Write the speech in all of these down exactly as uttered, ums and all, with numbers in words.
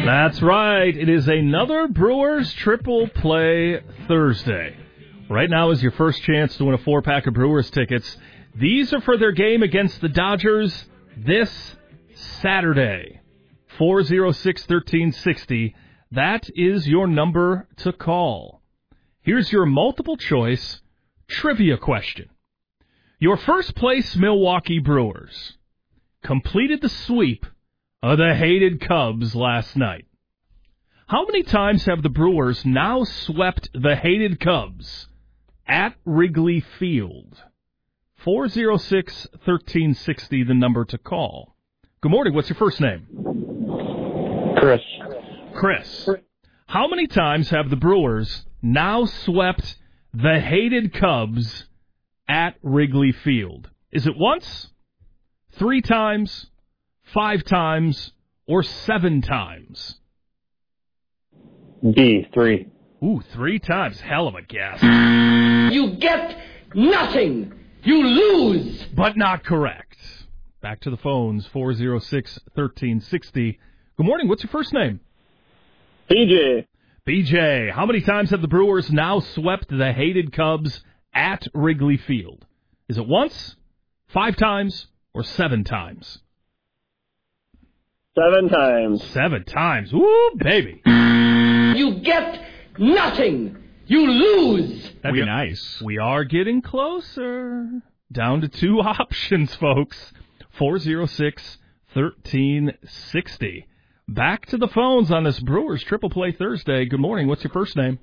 That's right. It is another Brewers Triple Play Thursday. Right now is your first chance to win a four-pack of Brewers tickets. These are for their game against the Dodgers this Saturday. four oh six, one three six oh. That is your number to call. Here's your multiple-choice trivia question. Your first-place Milwaukee Brewers completed the sweep of the hated Cubs last night. How many times have the Brewers now swept the hated Cubs at Wrigley Field? four oh six, one three six oh, the number to call. Good morning. What's your first name? Chris. Chris. How many times have the Brewers now swept the hated Cubs at Wrigley Field? Is it once, three times, five times, or seven times? D, three. Ooh, three times. Hell of a guess. You get nothing. You lose. But not correct. Back to the phones, four oh six, one three six oh. Good morning. What's your first name? B J. B J. How many times have the Brewers now swept the hated Cubs at Wrigley Field? Is it once, five times, or seven times? Seven times. Seven times. Woo, baby. You get nothing. You lose. That'd we, be nice. We are getting closer. Down to two options, folks. four oh six, one three six oh. Back to the phones on this Brewers Triple Play Thursday. Good morning. What's your first name?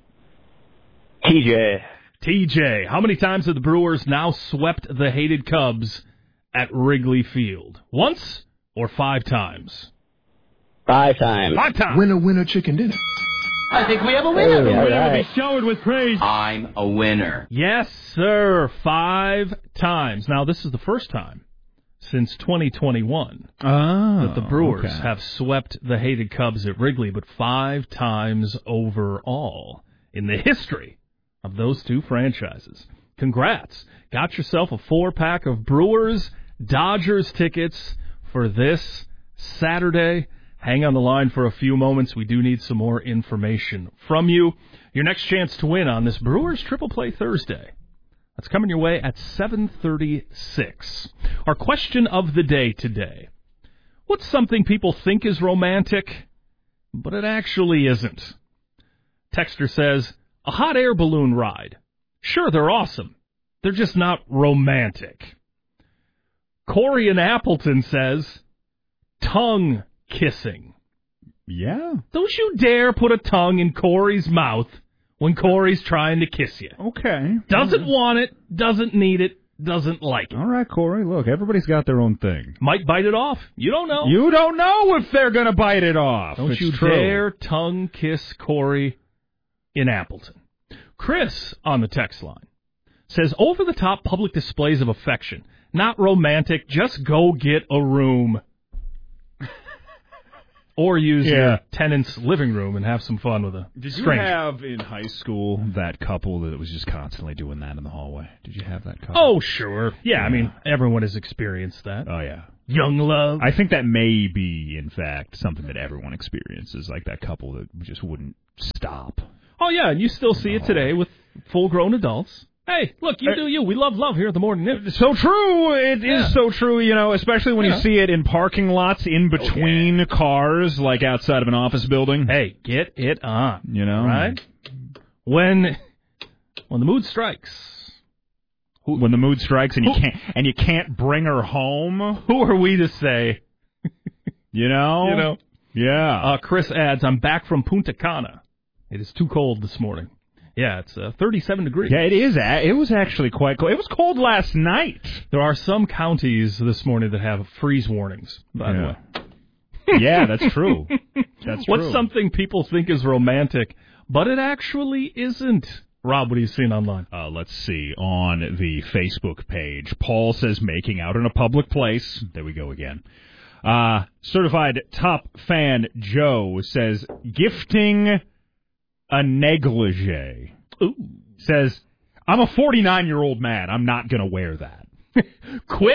T J. T J. How many times have the Brewers now swept the hated Cubs at Wrigley Field? Once or five times? Five times. Five times. Winner, winner, chicken dinner. I think we have a winner. Hey, all right. Showered with praise. I'm a winner. Yes, sir. Five times. Now, this is the first time since twenty twenty-one Oh, that the Brewers okay. have swept the hated Cubs at Wrigley, but five times overall in the history of those two franchises. Congrats. Got yourself a four-pack of Brewers Dodgers tickets for this Saturday. Hang on the line for a few moments. We do need some more information from you. Your next chance to win on this Brewers Triple Play Thursday. That's coming your way at seven thirty-six. Our question of the day today. What's something people think is romantic, but it actually isn't? Texter says, a hot air balloon ride. Sure, they're awesome. They're just not romantic. Corey in Appleton says, tongue kissing. Yeah. Don't you dare put a tongue in Corey's mouth when Corey's trying to kiss you. Okay. Doesn't want it, doesn't need it, doesn't like it. All right, Corey. Look, everybody's got their own thing. Might bite it off. You don't know. You don't know if they're going to bite it off. Don't it's you true. dare tongue kiss Corey in Appleton. Chris on the text line says, over-the-top public displays of affection. Not romantic, just go get a room. Or use Yeah. your tenant's living room and have some fun with a Did you stranger. have in high school that couple that was just constantly doing that in the hallway? Did you have that couple? Oh, sure. Yeah, Yeah. I mean, everyone has experienced that. Oh, yeah. Young love. I think that may be, in fact, something that everyone experiences, like that couple that just wouldn't stop. Oh, yeah, and you still see it today with full-grown adults. Hey, look, you do you. We love love here at the Morning News. So true. It Yeah. is so true, you know, especially when Yeah. you see it in parking lots in between Oh, yeah. cars, like outside of an office building. Hey, get it on. You know? Right? When when the mood strikes. When the mood strikes and you can't and you can't bring her home. Who are we to say? You know? You know? Yeah. Uh, Chris adds, I'm back from Punta Cana. It is too cold this morning. Yeah, it's uh, thirty-seven degrees. Yeah, it is. a- It was actually quite cold. It was cold last night. There are some counties this morning that have freeze warnings, by the Yeah. way. Yeah, that's true. That's What's true. something people think is romantic, but it actually isn't? Rob, what are you seeing online? Uh, let's see. On the Facebook page, Paul says making out in a public place. There we go again. Uh, certified top fan Joe says gifting a negligee. Ooh. Says, I'm a forty-nine-year-old man. I'm not going to wear that. Quit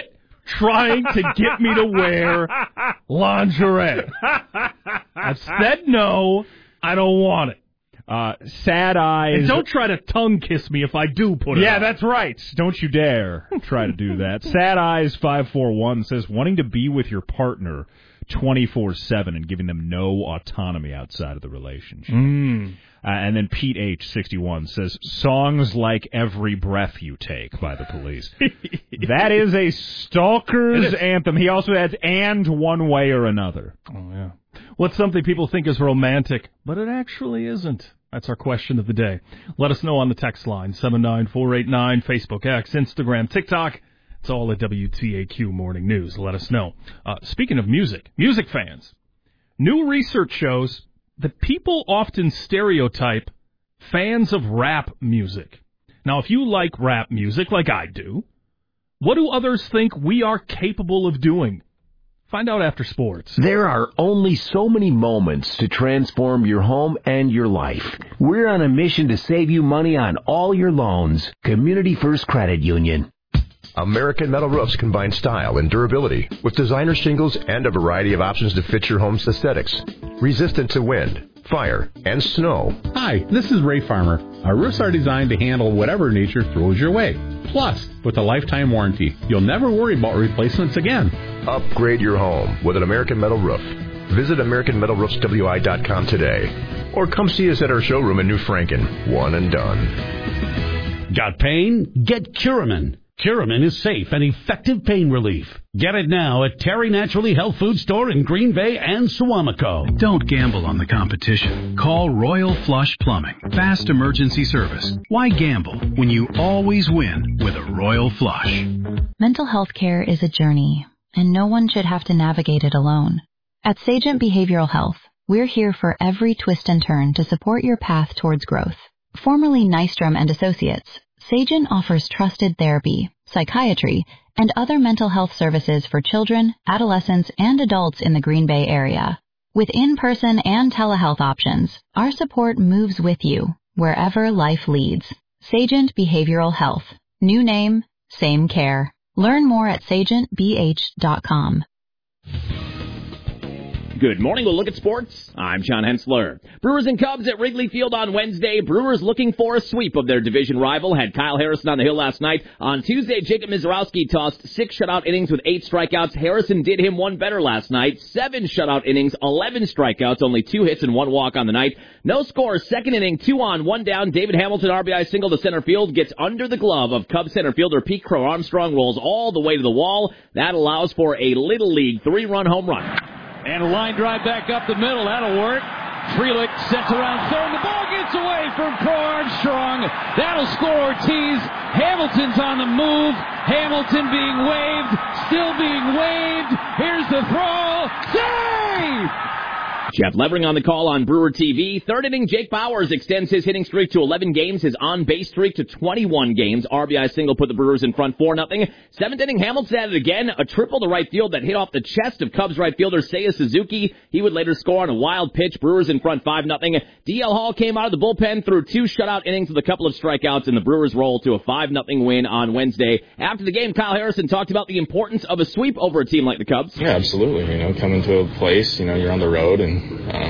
trying to get me to wear lingerie. I've said no. I don't want it. Uh, sad eyes. And don't try to tongue kiss me if I do put it Yeah, on. that's right. Don't you dare try to do that. Sad Eyes five four one says, wanting to be with your partner twenty-four seven and giving them no autonomy outside of the relationship. Mm. Uh, and then Pete H sixty-one says, songs like Every Breath You Take by the Police. That is a stalker's is. anthem. He also adds, and one way or another. Oh, yeah. What's something people think is romantic, but it actually isn't? That's our question of the day. Let us know on the text line, seven nine four eight nine, Facebook, X, Instagram, TikTok. It's all at W T A Q Morning News. Let us know. Uh, speaking of music, music fans, new research shows that people often stereotype fans of rap music. Now, if you like rap music like I do, what do others think we are capable of doing? Find out after sports. There are only so many moments to transform your home and your life. We're on a mission to save you money on all your loans. Community First Credit Union. American Metal Roofs combine style and durability with designer shingles and a variety of options to fit your home's aesthetics. Resistant to wind, fire, and snow. Hi, this is Ray Farmer. Our roofs are designed to handle whatever nature throws your way. Plus, with a lifetime warranty, you'll never worry about replacements again. Upgrade your home with an American Metal Roof. Visit American Metal Roofs W I dot com today. Or come see us at our showroom in New Franken. One and done. Got pain? Get Curamin. Curamin is safe and effective pain relief. Get it now at Terry Naturally Health Food Store in Green Bay and Suamico. Don't gamble on the competition. Call Royal Flush Plumbing. Fast emergency service. Why gamble when you always win with a Royal Flush? Mental health care is a journey, and no one should have to navigate it alone. At Sagent Behavioral Health, we're here for every twist and turn to support your path towards growth. Formerly Nystrom and Associates, Sagent offers trusted therapy, psychiatry, and other mental health services for children, adolescents, and adults in the Green Bay area. With in-person and telehealth options, our support moves with you wherever life leads. Sagent Behavioral Health. New name, same care. Learn more at sagent b h dot com. Good morning. We'll look at sports. I'm John Hensler. Brewers and Cubs at Wrigley Field on Wednesday. Brewers looking for a sweep of their division rival. Had Kyle Harrison on the hill last night. On Tuesday, Jacob Mizorowski tossed six shutout innings with eight strikeouts. Harrison did him one better last night. Seven shutout innings, eleven strikeouts, only two hits and one walk on the night. No score. Second inning, two on, one down. David Hamilton, R B I single to center field, gets under the glove of Cubs center fielder Pete Crow Armstrong, rolls all the way to the wall. That allows for a Little League three-run home run. And a line drive back up the middle. That'll work. Frelick sets around third. The ball gets away from Crow Armstrong. That'll score Ortiz. Hamilton's on the move. Hamilton being waved. Still being waved. Here's the throw. Save! Jeff Levering on the call on Brewer T V. Third inning, Jake Bauers extends his hitting streak to eleven games, his on-base streak to twenty-one games. R B I single put the Brewers in front four nothing. Seventh inning, Hamilton at it again. A triple to right field that hit off the chest of Cubs right fielder Seiya Suzuki. He would later score on a wild pitch. Brewers in front five nothing. D L Hall came out of the bullpen through two shutout innings with a couple of strikeouts, and the Brewers roll to a five nothing win on Wednesday. After the game, Kyle Harrison talked about the importance of a sweep over a team like the Cubs. Yeah, absolutely. You know, coming to a place, you know, you're on the road and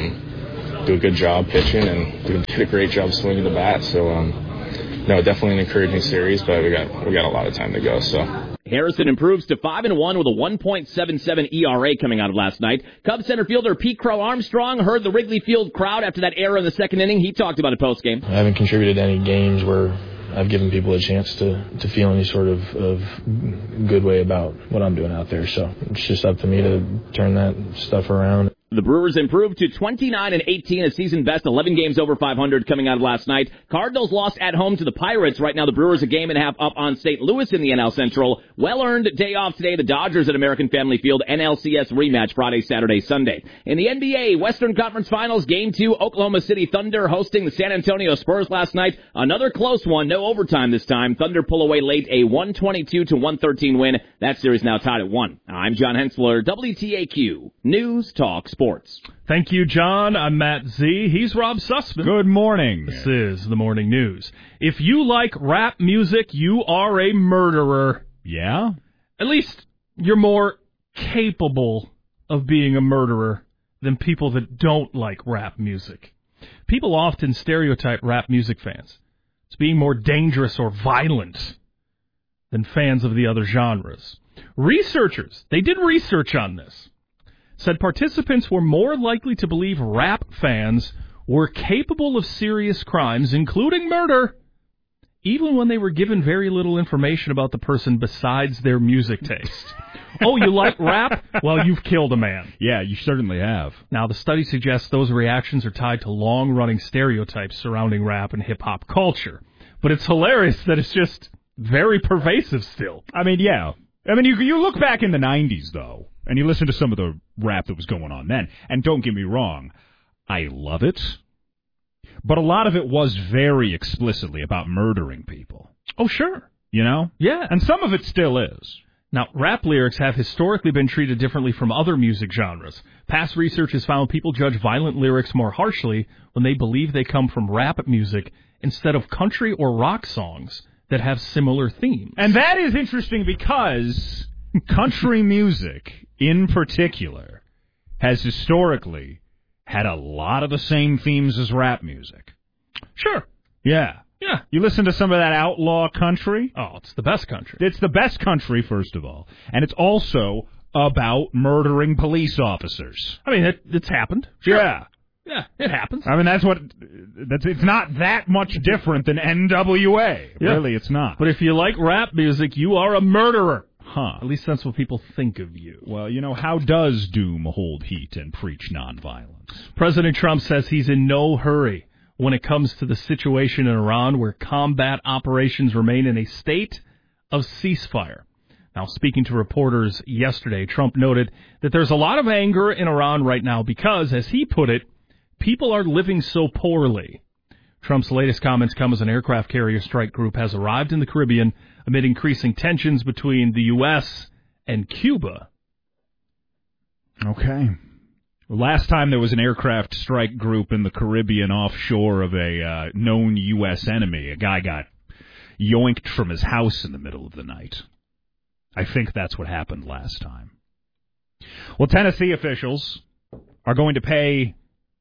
Um, do a good job pitching and do, did a great job swinging the bat. So, um, no, definitely an encouraging series, but we got we got a lot of time to go. So. Harrison improves to five and one with a one point seven seven E R A coming out of last night. Cubs center fielder Pete Crow Armstrong heard the Wrigley Field crowd after that error in the second inning. He talked about it postgame. I haven't contributed to any games where I've given people a chance to, to feel any sort of, of good way about what I'm doing out there. So it's just up to me to turn that stuff around. The Brewers improved to twenty-nine and eighteen, a season best, eleven games over five hundred coming out of last night. Cardinals lost at home to the Pirates. Right now the Brewers a game and a half up on Saint Louis in the N L Central. Well-earned day off today. The Dodgers at American Family Field. N L C S rematch Friday, Saturday, Sunday. In the N B A, Western Conference Finals, Game two, Oklahoma City Thunder hosting the San Antonio Spurs last night. Another close one, no overtime this time. Thunder pull away late, a one twenty-two to one thirteen win. That series now tied at one. I'm John Hensler, W T A Q News Talk Sports. Thank you, John. I'm Matt Z. He's Rob Sussman. Good morning. This is the Morning News. If you like rap music, you are a murderer. Yeah? At least you're more capable of being a murderer than people that don't like rap music. People often stereotype rap music fans as being more dangerous or violent than fans of the other genres. Researchers, they did research on this, said participants were more likely to believe rap fans were capable of serious crimes, including murder, even when they were given very little information about the person besides their music taste. Oh, you like rap? Well, you've killed a man. Yeah, you certainly have. Now, the study suggests those reactions are tied to long-running stereotypes surrounding rap and hip-hop culture. But it's hilarious that it's just very pervasive still. I mean, yeah. I mean, you you look back in the nineties, though, and you listen to some of the rap that was going on then, and don't get me wrong, I love it, but a lot of it was very explicitly about murdering people. Oh, sure. You know? Yeah. And some of it still is. Now, rap lyrics have historically been treated differently from other music genres. Past research has found people judge violent lyrics more harshly when they believe they come from rap music instead of country or rock songs that have similar themes. And that is interesting because country music, in particular, has historically had a lot of the same themes as rap music. Sure. Yeah. Yeah. You listen to some of that outlaw country? Oh, it's the best country. It's the best country, first of all. And it's also about murdering police officers. I mean, it, it's happened. Sure. Yeah. Yeah, it happens. I mean, that's what, that's, it's not that much different than N W A. Yeah. Really, it's not. But if you like rap music, you are a murderer. Huh. At least that's what people think of you. Well, you know, how does Doom hold heat and preach nonviolence? President Trump says he's in no hurry when it comes to the situation in Iran, where combat operations remain in a state of ceasefire. Now, speaking to reporters yesterday, Trump noted that there's a lot of anger in Iran right now because, as he put it, people are living so poorly. Trump's latest comments come as an aircraft carrier strike group has arrived in the Caribbean amid increasing tensions between the U S and Cuba. Okay. Last time there was an aircraft strike group in the Caribbean offshore of a uh, known U S enemy, a guy got yoinked from his house in the middle of the night. I think that's what happened last time. Well, Tennessee officials are going to pay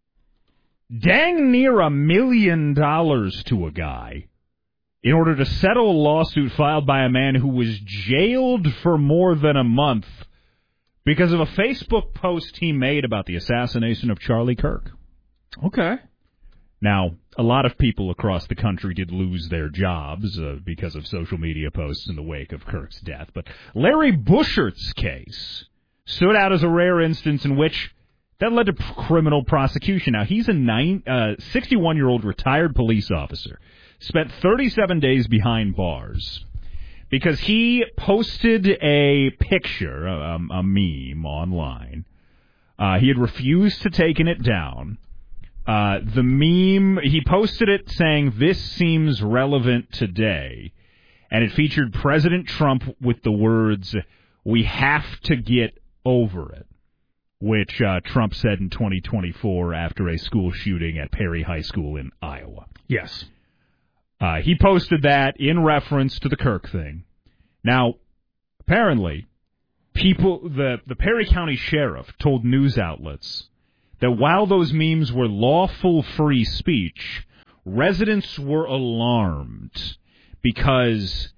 dang near a million dollars to a guy in order to settle a lawsuit filed by a man who was jailed for more than a month because of a Facebook post he made about the assassination of Charlie Kirk. Okay. Now, a lot of people across the country did lose their jobs uh, because of social media posts in the wake of Kirk's death, but Larry Buschert's case stood out as a rare instance in which that led to criminal prosecution. Now, he's a nine, uh, sixty-one-year-old retired police officer, spent thirty-seven days behind bars because he posted a picture, a, a meme online. Uh, he had refused to take it down. Uh, the meme, he posted it saying, "This seems relevant today," and it featured President Trump with the words, "We have to get over it," which uh, Trump said in twenty twenty-four after a school shooting at Perry High School in Iowa. Yes. Uh, he posted that in reference to the Kirk thing. Now, apparently, people, the, the Perry County Sheriff told news outlets that while those memes were lawful free speech, residents were alarmed because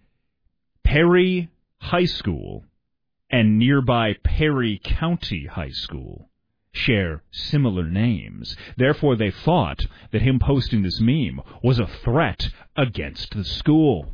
Perry High School and nearby Perry County High School share similar names. Therefore, they thought that him posting this meme was a threat against the school.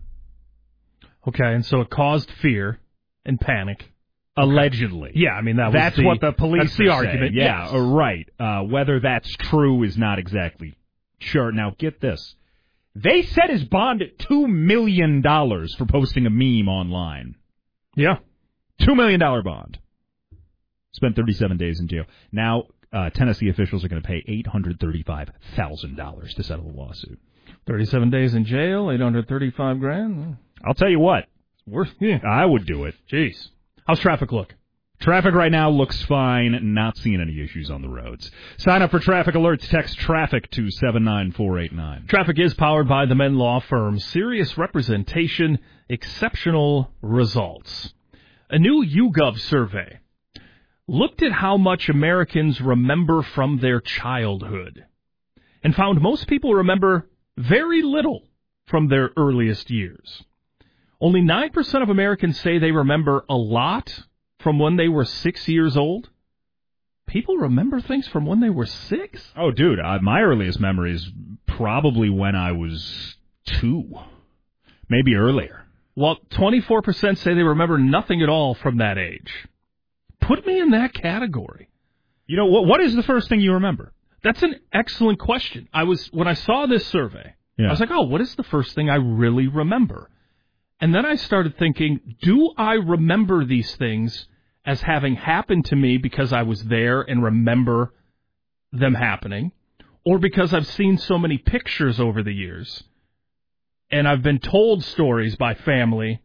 Okay, and so it caused fear and panic. Allegedly. Yeah, I mean, that was That's the, what the police that's the are argument. saying. Yeah, yes. uh, right. Uh, whether that's true is not exactly sure. Now, get this. They set his bond at two million dollars for posting a meme online. Yeah. two million dollars bond. Spent thirty-seven days in jail. Now, uh, Tennessee officials are going to pay eight hundred thirty-five thousand dollars to settle the lawsuit. thirty-seven days in jail, eight hundred thirty-five grand. I'll tell you what. It's worth yeah. I would do it. Jeez. How's traffic look? Traffic right now looks fine. Not seeing any issues on the roads. Sign up for traffic alerts. Text traffic to seven nine four eight nine. Traffic is powered by the Men Law Firm. Serious representation, exceptional results. A new YouGov survey looked at how much Americans remember from their childhood and found most people remember very little from their earliest years. Only nine percent of Americans say they remember a lot from when they were six years old. People remember things from when they were six? Oh, dude, uh, my earliest memory is probably when I was two, maybe earlier. Well, twenty-four percent say they remember nothing at all from that age. Put me in that category. You know, what? What is the first thing you remember? That's an excellent question. I was when I saw this survey, yeah. I was like, oh, what is the first thing I really remember? And then I started thinking, do I remember these things as having happened to me because I was there and remember them happening, or because I've seen so many pictures over the years and I've been told stories by family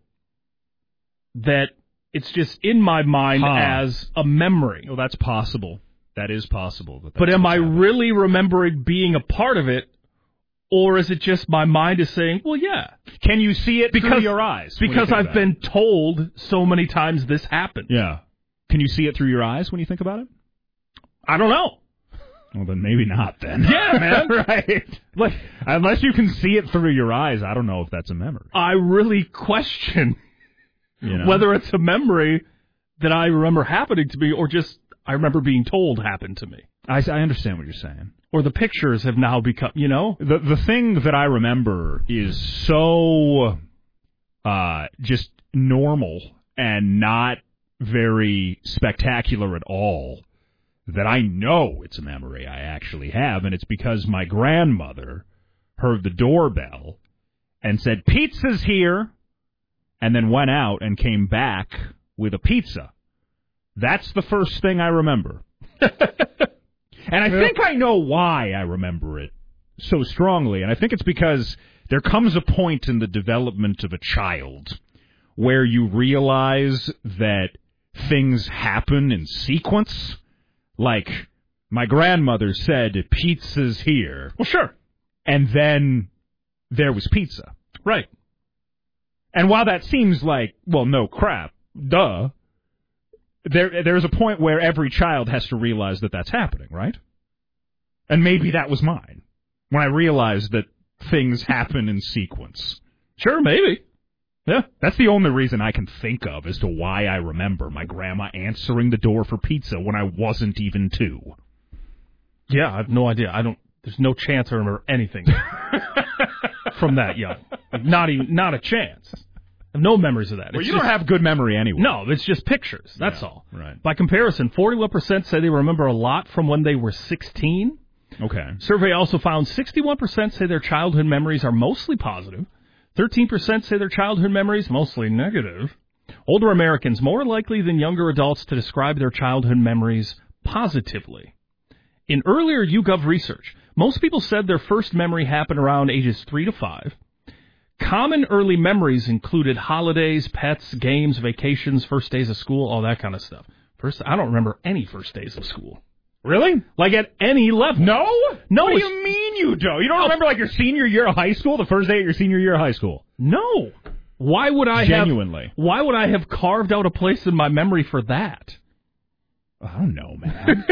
that it's just in my mind huh. as a memory. Well, that's possible. That is possible. That but am I happening. really remembering being a part of it, or is it just my mind is saying, well, yeah. Can you see it because, through your eyes? Because I've been it? told so many times this happened. Yeah. Can you see it through your eyes when you think about it? I don't know. Well, then maybe not then. Yeah, man. Right. Like, unless you can see it through your eyes, I don't know if that's a memory. I really question you know? whether it's a memory that I remember happening to me or just I remember being told happened to me. I, I understand what you're saying. Or the pictures have now become, you know? The the thing that I remember is so uh, just normal and not very spectacular at all that I know it's a memory I actually have, and it's because my grandmother heard the doorbell and said, "Pizza's here," and then went out and came back with a pizza. That's the first thing I remember. And I think I know why I remember it so strongly, and I think it's because there comes a point in the development of a child where you realize that things happen in sequence. Like, my grandmother said, "Pizza's here." Well, sure. And then there was pizza. Right. And while that seems like, well, no crap, duh, there there's a point where every child has to realize that that's happening, right? And maybe that was mine, when I realized that things happen in sequence. Sure, maybe. Yeah, that's the only reason I can think of as to why I remember my grandma answering the door for pizza when I wasn't even two. Yeah, I have no idea. I don't. There's no chance I remember anything from that young. Like, not even, not a chance. I have no memories of that. Well, it's you just, don't have good memory anyway. No, it's just pictures. That's yeah, all. Right. By comparison, forty-one percent say they remember a lot from when they were sixteen. Okay. Survey also found sixty-one percent say their childhood memories are mostly positive. thirteen percent say their childhood memories mostly negative. Older Americans more likely than younger adults to describe their childhood memories positively. In earlier YouGov research, most people said their first memory happened around ages three to five. Common early memories included holidays, pets, games, vacations, first days of school, all that kind of stuff. First, I don't remember any first days of school. Really? Like at any level. No? No. What do you mean you don't? You don't remember like your senior year of high school, the first day of your senior year of high school? No. Why would I Genuinely. have... Why would I have carved out a place in my memory for that? I don't know, man.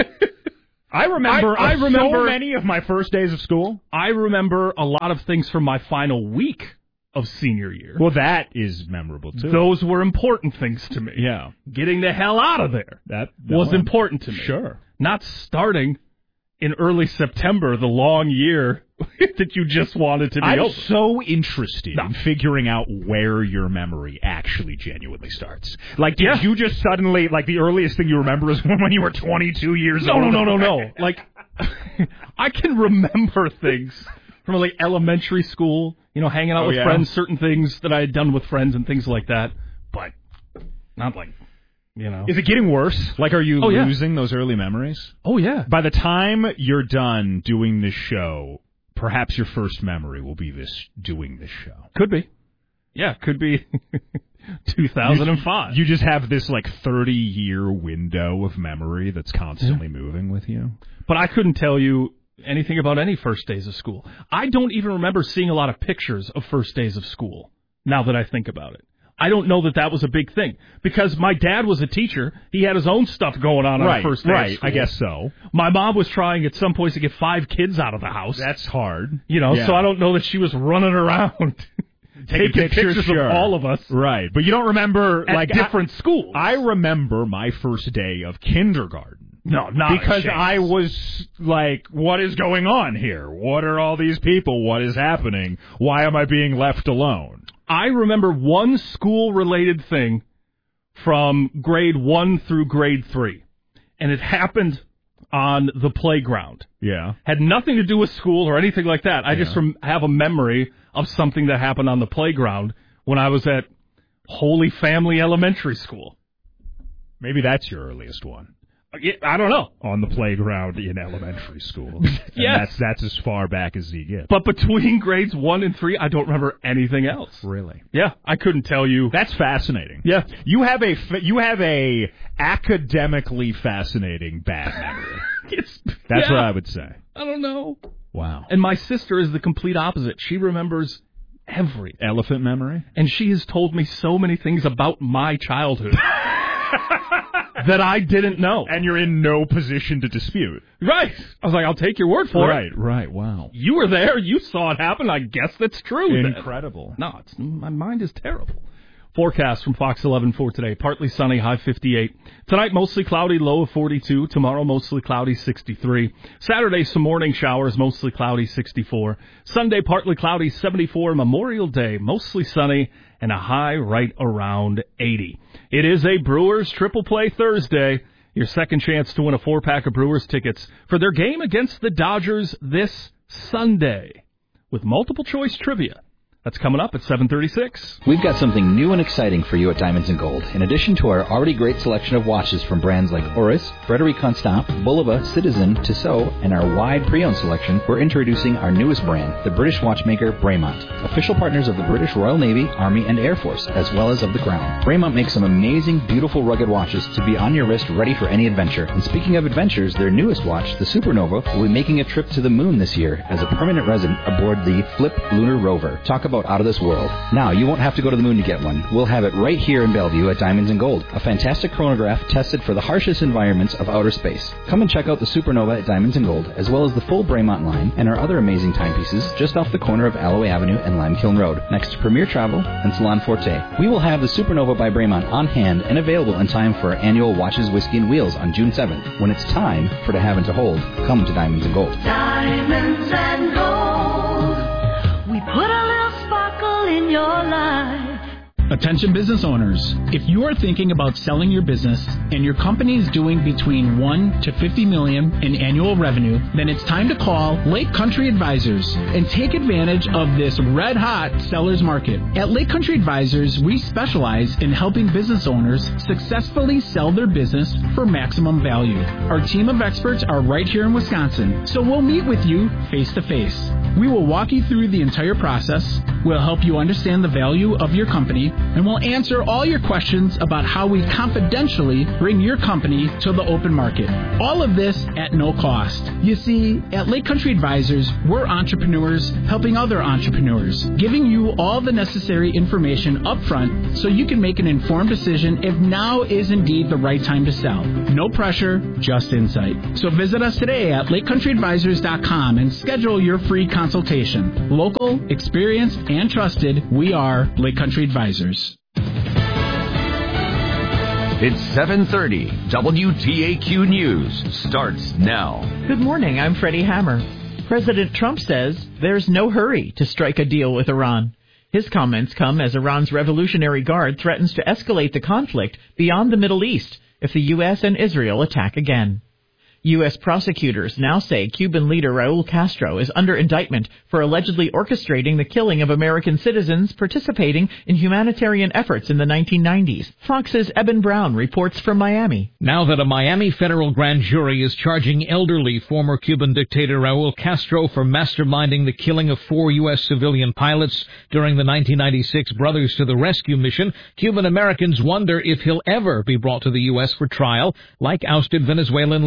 I remember I, I remember so many of my first days of school. I remember a lot of things from my final week of senior year. Well, that is memorable, too. Those were important things to me. Yeah. Getting the hell out of there that, that was one. important to me. Sure. Not starting in early September, the long year that you just wanted to be I'm over. so interested no. in figuring out where your memory actually genuinely starts. Like, did yeah. you just suddenly, like, the earliest thing you remember is when you were twenty-two years no, old? No, no, no, no, no. Like, I can remember things from, like, elementary school, you know, hanging out oh, with yeah? friends, certain things that I had done with friends and things like that, but not like... You know. Is it getting worse? Like, are you oh, losing yeah. those early memories? Oh, yeah. By the time you're done doing this show, perhaps your first memory will be this doing this show. Could be. Yeah, could be two thousand five. You, you just have this, like, thirty-year window of memory that's constantly yeah. moving with you. But I couldn't tell you anything about any first days of school. I don't even remember seeing a lot of pictures of first days of school, now that I think about it. I don't know that that was a big thing because my dad was a teacher. He had his own stuff going on right, on the first day right. of school. I guess so. My mom was trying at some points to get five kids out of the house. That's hard. You know, yeah. so I don't know that she was running around taking pictures, pictures sure. of all of us. Right. But you don't remember at like different I, schools. I remember my first day of kindergarten. No, not because I was like, what is going on here? What are all these people? What is happening? Why am I being left alone? I remember one school-related thing from grade one through grade three, and it happened on the playground. Yeah. Had nothing to do with school or anything like that. I yeah. just rem- have a memory of something that happened on the playground when I was at Holy Family Elementary School. Maybe that's your earliest one. I don't know. On the playground in elementary school. Yes. That's, that's as far back as you get. But between grades one and three, I don't remember anything else. Really? Yeah, I couldn't tell you. That's fascinating. Yeah. You have a, you have a academically fascinating bad memory. It's, that's yeah. what I would say. I don't know. Wow. And my sister is the complete opposite. She remembers everything. Elephant memory? And she has told me so many things about my childhood. that I didn't know. And you're in no position to dispute. Right. I was like, I'll take your word for right, it. Right, right, wow. You were there. You saw it happen. I guess that's true. Incredible. Then. No, it's, my mind is terrible. Forecast from Fox eleven for today. Partly sunny, high fifty-eight. Tonight, mostly cloudy, low of forty-two. Tomorrow, mostly cloudy, sixty-three. Saturday, some morning showers, mostly cloudy, sixty-four. Sunday, partly cloudy, seventy-four. Memorial Day, mostly sunny, and a high right around eighty. It is a Brewers Triple Play Thursday. Your second chance to win a four-pack of Brewers tickets for their game against the Dodgers this Sunday with multiple choice trivia. That's coming up at seven thirty-six. We've got something new and exciting for you at Diamonds and Gold. In addition to our already great selection of watches from brands like Oris, Frederic Constant, Bulova, Citizen, Tissot, and our wide pre-owned selection, we're introducing our newest brand, the British watchmaker Bremont, official partners of the British Royal Navy, Army, and Air Force, as well as of the Crown. Bremont makes some amazing, beautiful, rugged watches to be on your wrist, ready for any adventure. And speaking of adventures, their newest watch, the Supernova, will be making a trip to the moon this year as a permanent resident aboard the Flip Lunar Rover. Talk about out of this world. Now, you won't have to go to the moon to get one. We'll have it right here in Bellevue at Diamonds and Gold, a fantastic chronograph tested for the harshest environments of outer space. Come and check out the Supernova at Diamonds and Gold, as well as the full Bremont line and our other amazing timepieces just off the corner of Alloway Avenue and Limekiln Road, next to Premier Travel and Salon Forte. We will have the Supernova by Bremont on hand and available in time for our annual Watches, Whiskey, and Wheels on June seventh. When it's time for to have and to hold, come to Diamonds and Gold. Diamonds and Gold. We put a little sparkle in your life. Attention business owners, if you are thinking about selling your business and your company is doing between one to fifty million in annual revenue, then it's time to call Lake Country Advisors and take advantage of this red hot seller's market. At Lake Country Advisors, we specialize in helping business owners successfully sell their business for maximum value. Our team of experts are right here in Wisconsin, so we'll meet with you face to face. We will walk you through the entire process. We'll help you understand the value of your company, and we'll answer all your questions about how we confidentially bring your company to the open market. All of this at no cost. You see, at Lake Country Advisors, we're entrepreneurs helping other entrepreneurs, giving you all the necessary information up front so you can make an informed decision if now is indeed the right time to sell. No pressure, just insight. So visit us today at lake country advisors dot com and schedule your free consultation. Local, experienced, and trusted, we are Lake Country Advisors. It's seven thirty. W T A Q News starts now. Good morning. I'm Freddie Hammer. President Trump says there's no hurry to strike a deal with Iran. His comments come as Iran's Revolutionary Guard threatens to escalate the conflict beyond the Middle East if the U S and Israel attack again. U S prosecutors now say Cuban leader Raul Castro is under indictment for allegedly orchestrating the killing of American citizens participating in humanitarian efforts in the nineteen nineties. Fox's Eben Brown reports from Miami. Now that a Miami federal grand jury is charging elderly former Cuban dictator Raul Castro for masterminding the killing of four U S civilian pilots during the nineteen ninety-six Brothers to the Rescue mission, Cuban Americans wonder if he'll ever be brought to the U S for trial, like ousted Venezuelan leader Nicolás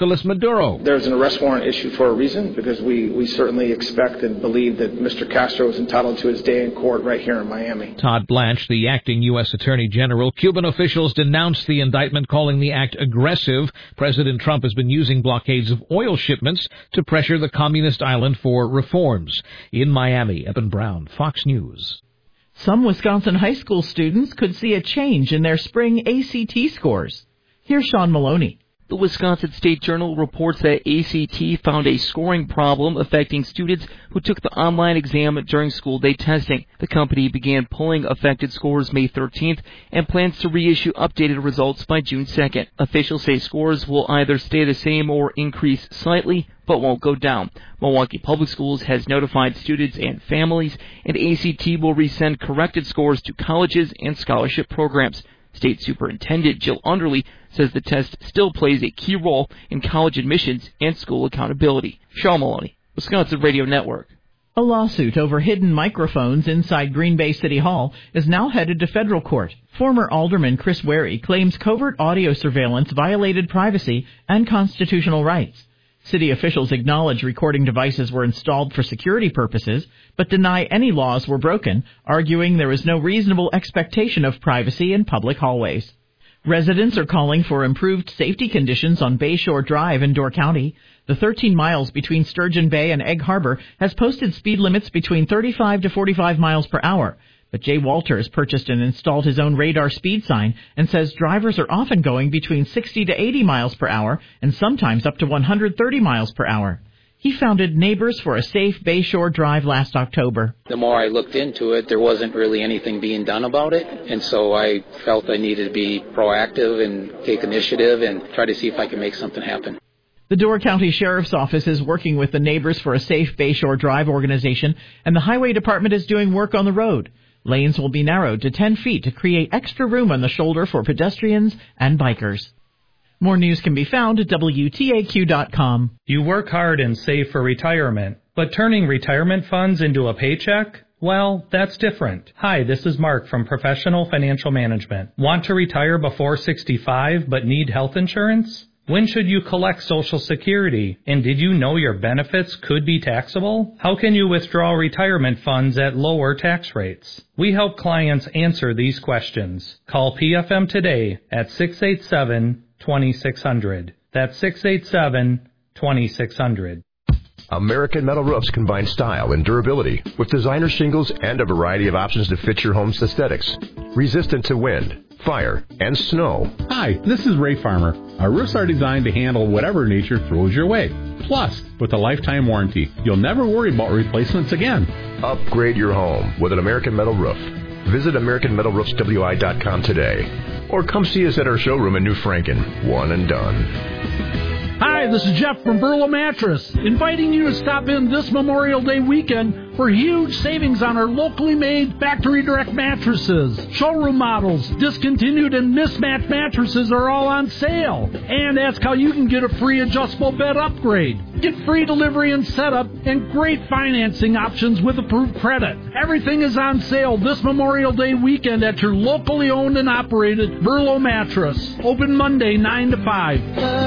Nicolas Maduro. There's an arrest warrant issued for a reason, because we, we certainly expect and believe that Mister Castro is entitled to his day in court right here in Miami. Todd Blanche, the acting U S Attorney General. Cuban officials denounced the indictment, calling the act aggressive. President Trump has been using blockades of oil shipments to pressure the communist island for reforms. In Miami, Eben Brown, Fox News. Some Wisconsin high school students could see a change in their spring A C T scores. Here's Sean Maloney. The Wisconsin State Journal reports that A C T found a scoring problem affecting students who took the online exam during school day testing. The company began pulling affected scores May thirteenth and plans to reissue updated results by June second. Officials say scores will either stay the same or increase slightly, but won't go down. Milwaukee Public Schools has notified students and families, and A C T will resend corrected scores to colleges and scholarship programs. State Superintendent Jill Underly says the test still plays a key role in college admissions and school accountability. Sean Maloney, Wisconsin Radio Network. A lawsuit over hidden microphones inside Green Bay City Hall is now headed to federal court. Former Alderman Chris Wary claims covert audio surveillance violated privacy and constitutional rights. City officials acknowledge recording devices were installed for security purposes, but deny any laws were broken, arguing there is no reasonable expectation of privacy in public hallways. Residents are calling for improved safety conditions on Bayshore Drive in Door County. The thirteen miles between Sturgeon Bay and Egg Harbor has posted speed limits between thirty-five to forty-five miles per hour. But Jay Walters purchased and installed his own radar speed sign and says drivers are often going between sixty to eighty miles per hour and sometimes up to one hundred thirty miles per hour. He founded Neighbors for a Safe Bayshore Drive last October. The more I looked into it, there wasn't really anything being done about it, and so I felt I needed to be proactive and take initiative and try to see if I can make something happen. The Door County Sheriff's Office is working with the Neighbors for a Safe Bayshore Drive organization, and the Highway Department is doing work on the road. Lanes will be narrowed to ten feet to create extra room on the shoulder for pedestrians and bikers. More news can be found at W T A Q dot com. You work hard and save for retirement, but turning retirement funds into a paycheck? Well, that's different. Hi, this is Mark from Professional Financial Management. Want to retire before sixty-five but need health insurance? When should you collect Social Security? And did you know your benefits could be taxable? How can you withdraw retirement funds at lower tax rates? We help clients answer these questions. Call P F M today at six eight seven, two six zero zero. That's six eight seven, two six zero zero. American Metal Roofs combine style and durability with designer shingles and a variety of options to fit your home's aesthetics. Resistant to wind, fire, and snow. Hi, this is Ray Farmer. Our roofs are designed to handle whatever nature throws your way. Plus, with a lifetime warranty, you'll never worry about replacements again. Upgrade your home with an American Metal Roof. Visit American Metal Roofs W I dot com today. Or come see us at our showroom in New Franken. One and done. Hi, this is Jeff from Burlow Mattress, inviting you to stop in this Memorial Day weekend for huge savings on our locally made factory direct mattresses. Showroom models, discontinued and mismatched mattresses are all on sale. And ask how you can get a free adjustable bed upgrade. Get free delivery and setup and great financing options with approved credit. Everything is on sale this Memorial Day weekend at your locally owned and operated Burlow Mattress. Open Monday nine to five.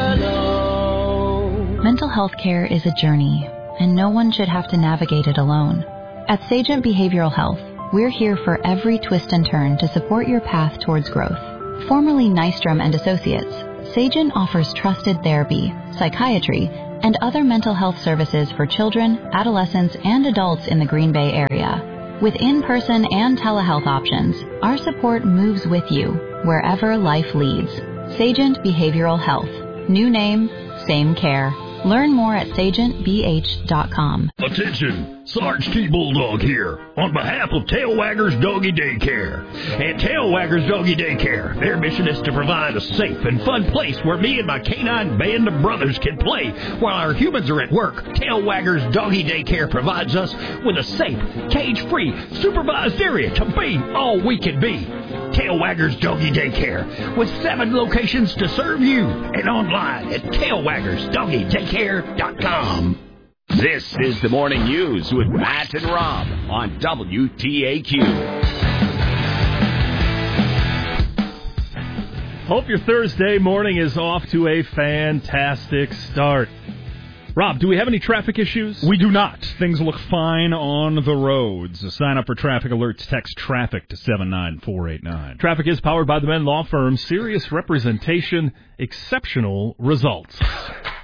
Hello. Mental health care is a journey, and no one should have to navigate it alone. At Sagent Behavioral Health, we're here for every twist and turn to support your path towards growth. Formerly Nystrom and Associates, Sagent offers trusted therapy, psychiatry, and other mental health services for children, adolescents, and adults in the Green Bay area. With in-person and telehealth options, our support moves with you wherever life leads. Sagent Behavioral Health. New name, same care. Learn more at sagent b h dot com. Attention, Sarge T. Bulldog here on behalf of Tail Waggers Doggy Daycare. At Tail Waggers Doggy Daycare, their mission is to provide a safe and fun place where me and my canine band of brothers can play while our humans are at work. Tail Waggers Doggy Daycare provides us with a safe, cage-free, supervised area to be all we can be. Tail Waggers Doggy Daycare, with seven locations to serve you, and online at tail waggers doggy daycare dot com. This is the Morning News with Matt and Rob on W T A Q. Hope your Thursday morning is off to a fantastic start. Rob, do we have any traffic issues? We do not. Things look fine on the roads. Sign up for traffic alerts. Text traffic to seven nine four eight nine. Traffic is powered by the Men Law Firm. Serious representation, exceptional results.